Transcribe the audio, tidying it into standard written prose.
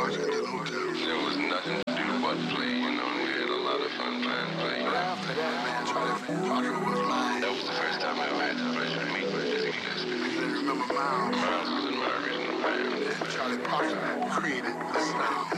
There was nothing to do but play, you know, and we had a lot of fun playing play. But after that, man, Charlie Parker was mine. That was the first time I ever had the pleasure to meet Dizzy Gillespie. You remember Miles? Miles was in my original band. Charlie Parker created the sound.